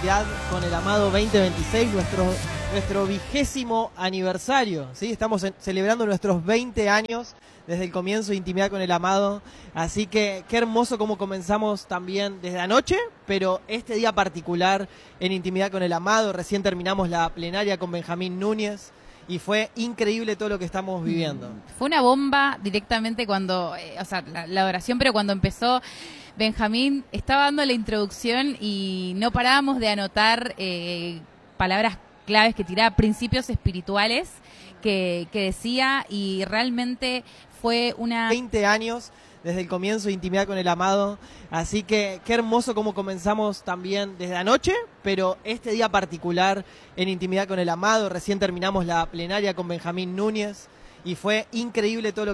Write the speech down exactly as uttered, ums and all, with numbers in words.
Intimidad con el Amado veinte veintiséis, nuestro, nuestro vigésimo aniversario, ¿sí? Estamos en, celebrando nuestros veinte años desde el comienzo de Intimidad con el Amado, así que qué hermoso cómo comenzamos también desde anoche, pero este día particular en Intimidad con el Amado. Recién terminamos la plenaria con Benjamín Núñez y fue increíble todo lo que estamos viviendo. Fue una bomba directamente cuando, eh, o sea, la, la oración, pero cuando empezó Benjamín estaba dando la introducción y no parábamos de anotar eh, palabras claves que tiraba, principios espirituales que, que decía, y realmente fue una... veinte años desde el comienzo de Intimidad con el Amado, así que qué hermoso cómo comenzamos también desde anoche, pero este día particular en Intimidad con el Amado. Recién terminamos la plenaria con Benjamín Núñez y fue increíble todo lo que